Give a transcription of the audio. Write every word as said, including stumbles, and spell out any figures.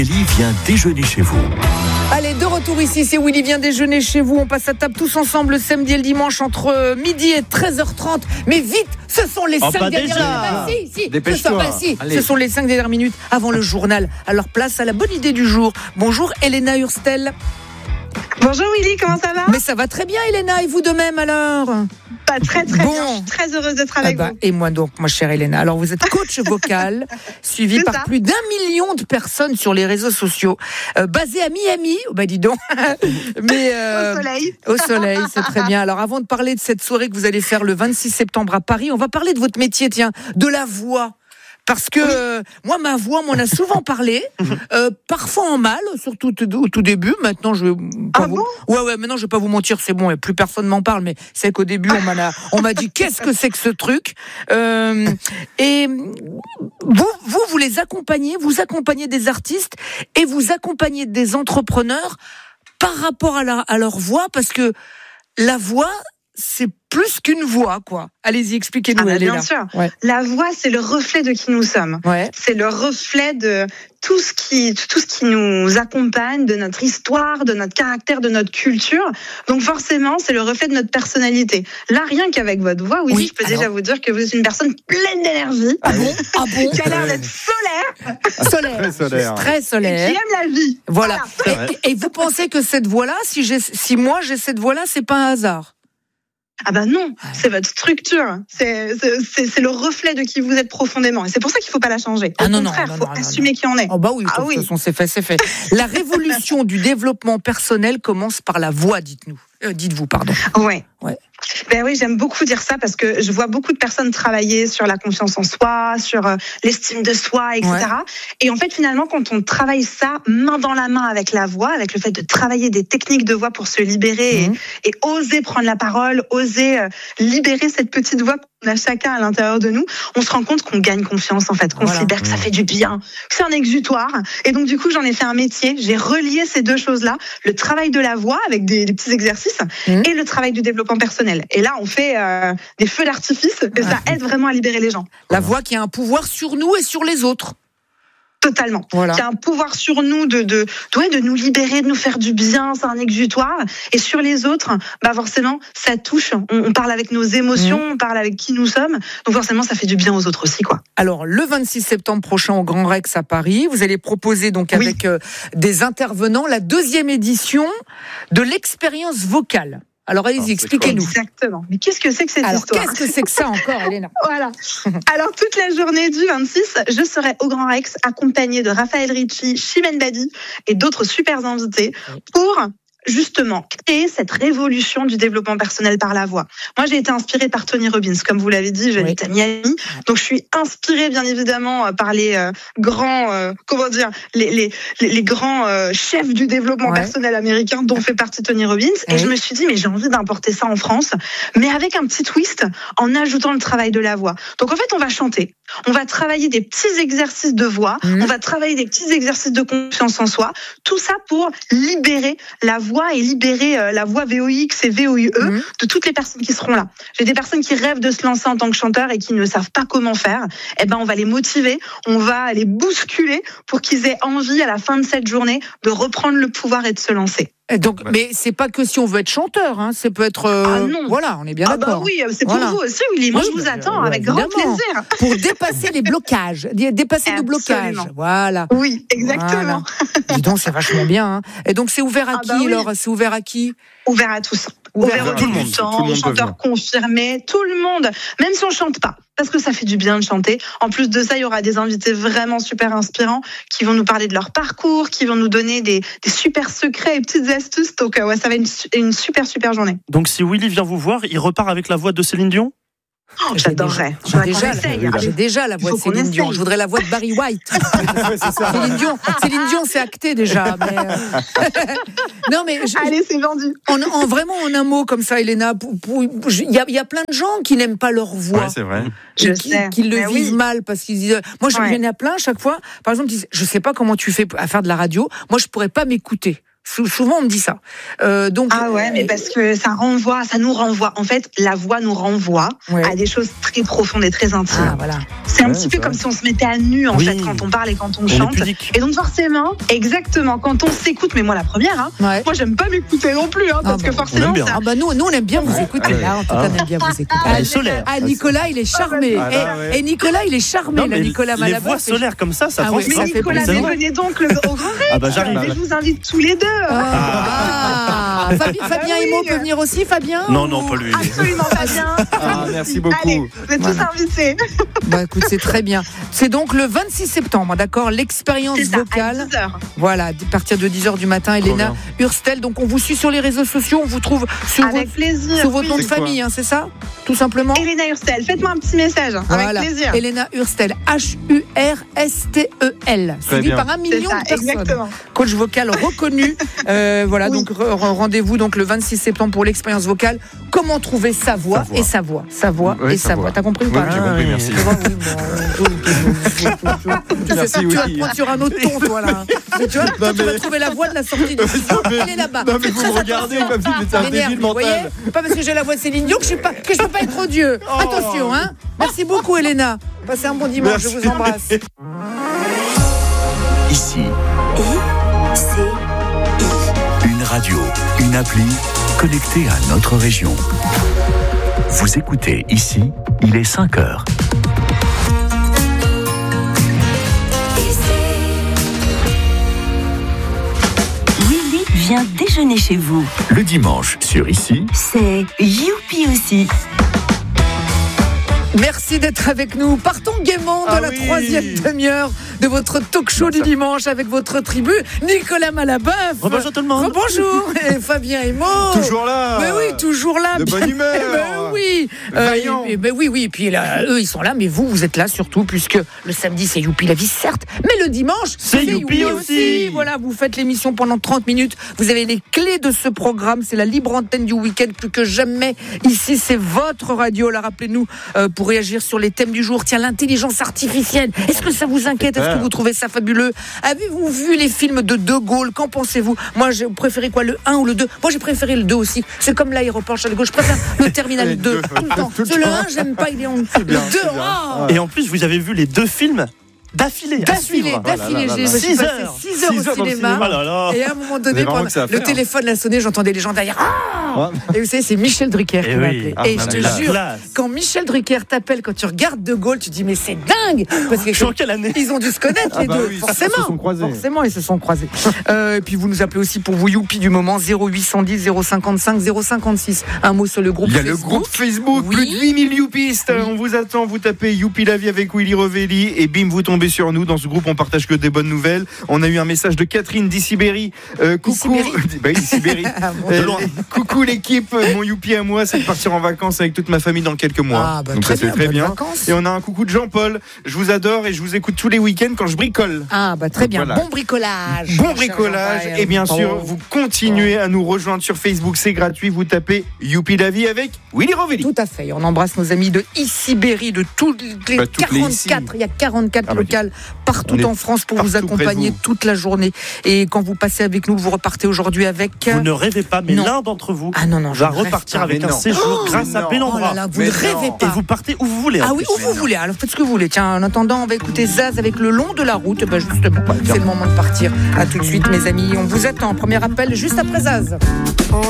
Willy vient déjeuner chez vous. Allez, de retour ici, c'est Willy vient déjeuner chez vous. On passe à table tous ensemble le samedi et le dimanche entre midi et treize heures trente. Mais vite, ce sont les oh, cinq dernières minutes. Bah, si, si, Dépêche-toi. Ce, sont, bah, si, ce sont les cinq dernières minutes avant le journal. Alors place à la bonne idée du jour. Bonjour Elena Hurstel. Bonjour Willy, comment ça va ? Mais ça va très bien Elena, et vous de même alors ? Pas très très bon. bien, je suis très heureuse d'être avec ah bah, vous. Et moi donc, ma chère Elena. Alors vous êtes coach vocal, suivi par ça. plus d'un million de personnes sur les réseaux sociaux, euh, basé à Miami, oh bah dis donc. Mais, euh, au soleil. Au soleil, c'est très bien. Alors avant de parler de cette soirée que vous allez faire le vingt-six septembre à Paris, on va parler de votre métier, tiens, de la voix. Parce que oui. euh, moi, ma voix, m'en a souvent parlé, euh, parfois en mal, surtout au tout début. Maintenant, je vais pas ah vous... bon ouais, ouais. Maintenant, je vais pas vous mentir, c'est bon. Plus personne m'en parle, mais c'est qu'au début, on m'a, on m'a dit qu'est-ce que c'est que ce truc. Euh, et vous, vous, vous les accompagnez, vous accompagnez des artistes et vous accompagnez des entrepreneurs par rapport à, la, à leur voix, parce que la voix, c'est plus qu'une voix, quoi. Allez-y, expliquez-nous. Ah bah bien sûr. Ouais. La voix, c'est le reflet de qui nous sommes. Ouais. C'est le reflet de tout ce qui, tout ce qui nous accompagne, de notre histoire, de notre caractère, de notre culture. Donc forcément, c'est le reflet de notre personnalité. Là, rien qu'avec votre voix, oui, oui je peux alors... déjà vous dire que vous êtes une personne pleine d'énergie. Ah bon ? Ah bon ? Qui a l'air d'être solaire. Solaire. Très solaire. Très solaire. Et qui aime la vie. Voilà. voilà. Et, et vous pensez que cette voix-là, si, j'ai, si moi j'ai cette voix-là, c'est pas un hasard ? Ah ben non, c'est votre structure, c'est, c'est, c'est le reflet de qui vous êtes profondément. Et c'est pour ça qu'il ne faut pas la changer. Au ah non, contraire, il faut non, assumer non. qui on est. Oh bah oui, ah de toute oui. façon, c'est fait, c'est fait. La révolution du développement personnel commence par la voix, dites-nous. Euh, dites-vous, pardon. Ouais. Ouais. Ben oui, j'aime beaucoup dire ça parce que je vois beaucoup de personnes travailler sur la confiance en soi, sur euh, l'estime de soi, et cetera. Ouais. Et en fait, finalement, quand on travaille ça main dans la main avec la voix, avec le fait de travailler des techniques de voix pour se libérer mmh. et, et oser prendre la parole, oser euh, libérer cette petite voix qu'on a chacun à l'intérieur de nous, on se rend compte qu'on gagne confiance, en fait, qu'on voilà. se libère, que ça fait du bien, que c'est un exutoire. Et donc, du coup, j'en ai fait un métier. J'ai relié ces deux choses-là, le travail de la voix avec des, des petits exercices mmh. et le travail du développement personnel. Et là, on fait euh, des feux d'artifice et ça aide vraiment à libérer les gens. La voix qui a un pouvoir sur nous et sur les autres. Totalement. Voilà. Qui a un pouvoir sur nous de, de, ouais, de nous libérer, de nous faire du bien, c'est un exutoire. Et sur les autres, bah forcément, ça touche. On, on parle avec nos émotions, mmh. on parle avec qui nous sommes. Donc forcément, ça fait du bien aux autres aussi, quoi. Alors, le vingt-six septembre prochain au Grand Rex à Paris, vous allez proposer donc avec oui. euh, des intervenants la deuxième édition de l'expérience vocale. Alors, allez-y, oh, expliquez-nous. Exactement. Mais qu'est-ce que c'est que cette Alors, histoire ? Qu'est-ce que c'est que ça encore, Elena ? Voilà. Alors, toute la journée du vingt-six, je serai au Grand Rex, accompagnée de Raphaël Ricci, Chimène Badi et d'autres super invités pour justement créer cette révolution du développement personnel par la voix. Moi, j'ai été inspirée par Tony Robbins, comme vous l'avez dit, j'habite oui. à Miami, donc je suis inspirée bien évidemment par les euh, grands, euh, comment dire, les les les, les grands euh, chefs du développement ouais. personnel américain, dont fait partie Tony Robbins, oui. et je me suis dit mais j'ai envie d'importer ça en France, mais avec un petit twist, en ajoutant le travail de la voix. Donc en fait, on va chanter, on va travailler des petits exercices de voix, mmh. on va travailler des petits exercices de confiance en soi, tout ça pour libérer la voix et libérer euh, la voix V O X et V O U E mmh. de toutes les personnes qui seront là. J'ai des personnes qui rêvent de se lancer en tant que chanteur et qui ne savent pas comment faire. Eh ben, on va les motiver, on va les bousculer pour qu'ils aient envie à la fin de cette journée de reprendre le pouvoir et de se lancer. Donc, mais c'est pas que si on veut être chanteur, hein, ça peut être. Euh, ah non. Voilà, on est bien ah d'accord. Bah oui, c'est pour voilà. vous aussi, Willy. Moi, oui, je vous attends euh, avec grand plaisir. Pour dépasser les blocages, dépasser le blocage. Voilà. Oui, exactement. Voilà. Dis donc, c'est vachement bien. Hein. Et donc, c'est ouvert à ah qui, bah oui. alors ? C'est ouvert à qui ? Ouvert à tous. Ouvert, ouvert aux débutants, aux chanteurs confirmés, tout le monde. Même si on chante pas, parce que ça fait du bien de chanter. En plus de ça, il y aura des invités vraiment super inspirants qui vont nous parler de leur parcours, qui vont nous donner des, des super secrets et petites astuces. Donc ouais, ça va être une, une super super journée. Donc si Willy vient vous voir, il repart avec la voix de Céline Dion ? Oh, j'adorerais. J'ai déjà, j'ai, déjà, j'ai déjà la voix de Céline Dion. Je voudrais la voix de Barry White. ouais, c'est ça. Céline Dion, Céline Dion, c'est acté déjà. Mais euh... non mais je, allez, c'est vendu. En, en vraiment en un mot comme ça, Elena, il y a, y a plein de gens qui n'aiment pas leur voix. Ouais, c'est vrai. Je qui, sais. qui le mais vivent oui. mal parce qu'ils disent. Moi, je ouais. viens à plein chaque fois. Par exemple, ils disent, je sais pas comment tu fais à faire de la radio. Moi, je pourrais pas m'écouter. Sou- souvent on me dit ça. Euh, donc Ah ouais, mais parce que ça renvoie, ça nous renvoie. En fait, la voix nous renvoie Ouais. à des choses très profondes et très intimes. Ah voilà. C'est un Ouais, petit peu c'est comme vrai. si on se mettait à nu en Oui. fait quand on parle et quand on, On est chante. pudique. Et donc forcément, exactement, quand on s'écoute, mais moi la première, hein, Ouais. moi j'aime pas m'écouter non plus, hein, Ah parce bon, que forcément on aime bien. ça. Ah bah nous, nous on aime bien vous écouter. Là, en tout cas, on aime bien vous écouter. Elle est solaire. Ah, Nicolas, il est charmé. Ah, là, et, ouais. et Nicolas, il est charmé. Non, là, mais Nicolas les Malabas. voix solaires comme ça, ça Ah ouais, transmet. ça Mais fait Nicolas, plaisir. mais venez donc le, au Grand Rex. Ah bah j'arrive. Je vous invite tous les deux. Ah, Fabi- Fabien Ah oui. Emo peut venir aussi, Fabien Non, non, pas lui. Absolument pas bien. Ah, merci beaucoup. Allez, vous êtes Voilà. tous invités. Bah écoute, c'est très bien. C'est donc le vingt-six septembre, d'accord, l'expérience C'est ça, à vocale. dix heures. Voilà, à partir de dix heures du matin, Elena Hurstel. Donc on vous suit sur les réseaux sociaux, on vous trouve sur, Avec votre, plaisir. sur votre nom de C'est quoi famille, hein, c'est ça? Tout simplement. Elena Hurstel, faites-moi un petit message. hein, Voilà, Avec plaisir. Elena Hurstel, H U R S T E L, Très suivi bien. par un C'est million ça, de personnes. exactement. Coach vocal reconnu. Euh, voilà, Oui. donc re- re- rendez-vous donc le vingt-six septembre pour l'expérience vocale. Comment trouver sa voix, Sa voix. et sa voix, sa voix Oui, et sa sa voix. voix. T'as compris ou Oui, pas? j'ai Ah, compris, oui. merci. C'est bon, oui, bon, euh, tu sais, Merci, tu vas oui. te prendre sur un autre ton, toi, là. Mais tu vois, toi, tu vas trouver la voix de la sortie du studio. Elle est là-bas. Non, mais Faites vous très me regardez attention. comme si j'étais un M'énerve, débile vous voyez. mental. Pas parce que j'ai la voix de Céline Dion que je suis pas, que je peux pas être odieux. Attention, hein. Merci beaucoup, Elena. Passez un bon dimanche. Merci. Je vous embrasse. Ici, I, C, une radio, une appli connectée à notre région. Vous écoutez ici, il est cinq heures. Willy vient déjeuner chez vous. Le dimanche sur ici, C'est Youpi aussi. Merci d'être avec nous. Partons gaiement dans Ah la oui. troisième demi-heure de votre talk show du dimanche avec votre tribu, Nicolas Malabeuf. Rebonjour tout le monde. Bonjour. Et Fabien Emo. Toujours là. Mais oui, toujours là. De bien- bonne humeur. Ben oui. Vaillant. et- et- ben oui, oui. Et puis là, eux, ils sont là, mais vous, vous êtes là surtout, puisque le samedi, c'est Youpi la vie, certes, mais le dimanche, C'est Youpi aussi. Voilà, vous faites l'émission pendant trente minutes. Vous avez les clés de ce programme. C'est la libre antenne du week-end, plus que jamais. Ici, c'est votre radio. Là, rappelez-nous, euh, pour réagir sur les thèmes du jour. Tiens, l'intelligence artificielle. Est-ce que ça vous inquiète? Est-ce que vous trouvez ça fabuleux? Avez-vous vu les films de De Gaulle? Qu'en pensez-vous? Moi, j'ai préféré quoi, le un ou le deux? Moi, j'ai préféré le deux aussi. C'est comme l'aéroport Charles de Gaulle. Je préfère le terminal Les deux deux. tout le temps. Tout le Parce que le temps. un, j'aime pas. Il est en le bien, deux. c'est bien. ah Et en plus, vous avez vu les deux films d'affilée. à D'affilée, suivre. d'affilée, là là j'ai là. j'ai Six passé heures. six heures Six au heures dans le cinéma. Oh là là. Et à un moment Vous donné, avez vraiment pendant- que ça à le faire. téléphone a sonné, j'entendais les gens derrière. Ah Ouais. et vous savez, c'est Michel Drucker qui Eh m'a oui. appelé. Ah, et bah, je te mais la jure, classe. quand Michel Drucker t'appelle, quand tu regardes De Gaulle, tu te dis mais c'est dingue parce que Je suis en quelle année? ils ont dû se connaître Ah les bah deux, oui, forcément. ils se sont croisés. Forcément, ils se sont croisés. Euh, et puis vous nous appelez aussi pour vos youpi du moment zéro huit cent dix zéro cinquante-cinq zéro cinquante-six. Un mot sur le groupe Il y a le Facebook. groupe Facebook, Oui. plus de huit mille youpistes. On vous attend, vous tapez Youpi la vie avec Willy Revelli et bim, vous tombez sur nous. Dans ce groupe, on partage que des bonnes nouvelles. On a eu un message de Catherine d'Issibéry. Euh, coucou. Issibéry Bah, Issibéry. Ah bon. Euh, De loin. coucou l'équipe. Mon Youpi à moi, c'est de partir en vacances avec toute ma famille dans quelques mois. Ah, bah, Donc très ça, c'est bien, très bonnes bien. vacances. Et on a un coucou de Jean-Paul. Je vous adore et je vous écoute tous les week-ends quand je bricole. Ah bah très bien, Voilà. bon bricolage. Bon Cher bricolage Jean-Paul. et bien Oh. sûr vous continuez à nous rejoindre sur Facebook, c'est gratuit, vous tapez Youpi la vie avec Willy Revelli. Tout à fait. Et on embrasse nos amis de Issibéry, de toutes les Bah, toutes les quarante-quatre. ici. Il y a quarante-quatre Ah bah, locales partout on est en France pour vous partout près de accompagner vous. toute la journée. Et quand vous passez avec nous, vous repartez aujourd'hui avec. Vous ne rêvez pas, mais Non. l'un d'entre vous Ah non, non, je va ne rêve repartir pas. avec Mais un non. séjour grâce à non. Bel Oh Endroit. là là, vous Mais ne rêvez non. pas. Et vous partez où vous voulez. en Ah oui, plus. où vous voulez. Alors faites ce que vous voulez. Tiens, en attendant, on va écouter Zaz avec Le Long de la Route. Ben justement, c'est le moment de partir. À tout de suite, mes amis. On vous attend. Premier appel juste après Zaz.